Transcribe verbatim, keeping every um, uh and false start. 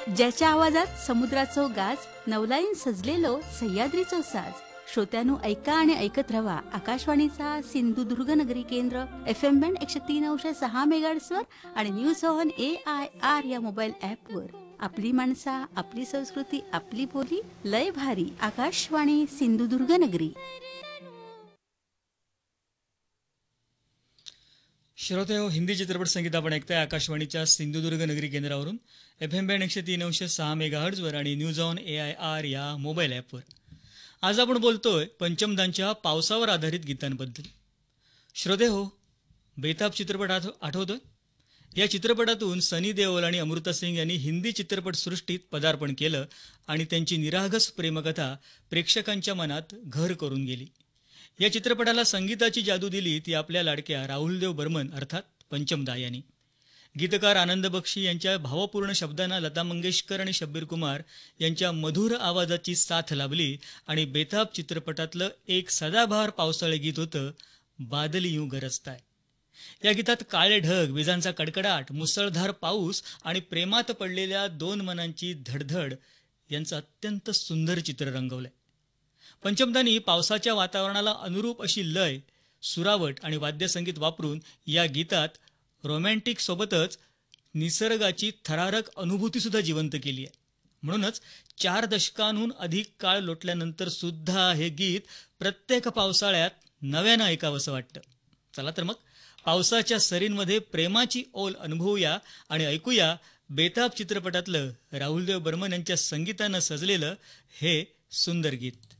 ज्याच्या आवाजात समुद्राचो गाज, नवलाईन सजलेलो सह्याद्रीचो साज. श्रोत्यानो ऐका आणि ऐकत रवा आकाशवाणीचा सिंधुदुर्ग नगरी केंद्र एफ एम बँड एकशे तीन अंश सहा मेगाहर्ट्झवर आणि news on A I R या मोबाईल ॲपवर. आपली माणसा, आपली संस्कृती, आपली बोली, लय भारी. आकाशवाणी सिंधुदुर्ग नगरी. श्रोते हो, हिंदी चित्रपट संगीत आपण ऐकताय आकाशवाणीच्या सिंधुदुर्ग नगरी केंद्रावरून एफ एम बँड एकशे तीन अंश सहा मेगाहर्ट्झवर आणि news on A I R या मोबाईल ॲपवर. आज आपण बोलतोय पंचमदांच्या पावसावर आधारित गीतांबद्दल. श्रोते हो, बेताब चित्रपट आठ आठवतोय? या चित्रपटातून सनी देओल आणि अमृता सिंग यांनी हिंदी चित्रपटसृष्टीत पदार्पण केलं आणि त्यांची निरागस प्रेमकथा प्रेक्षकांच्या मनात घर करून गेली. या चित्रपटाला संगीताची जादू दिली ती आपल्या लाडक्या राहुलदेव बर्मन अर्थात पंचमदा यांनी. गीतकार आनंद बक्षी यांच्या भावपूर्ण शब्दांना लता मंगेशकर आणि शब्बीर कुमार यांच्या मधुर आवाजाची साथ लाभली आणि बेताब चित्रपटातलं एक सदाबहार पावसाळे गीत होतं बादली यूं गरजताय. या गीतात काळे ढग, विजांचा कडकडाट, मुसळधार पाऊस आणि प्रेमात पडलेल्या दोन मनांची धडधड यांचं अत्यंत सुंदर चित्र रंगवलंय. पंचमदांनी पावसाच्या वातावरणाला अनुरूप अशी लय, सुरावट आणि वाद्यसंगीत वापरून या गीतात रोमॅन्टिक सोबतच निसर्गाची थरारक अनुभूतीसुद्धा जिवंत केली आहे. म्हणूनच चार दशकांहून अधिक काळ लोटल्यानंतर सुद्धा हे गीत प्रत्येक पावसाळ्यात नव्यानं ऐकावंसं वाटतं. चला तर मग पावसाच्या सरींमध्ये प्रेमाची ओल अनुभवूया आणि ऐकूया बेताब चित्रपटातलं राहुलदेव बर्मन यांच्या संगीतानं सजलेलं हे सुंदर गीत.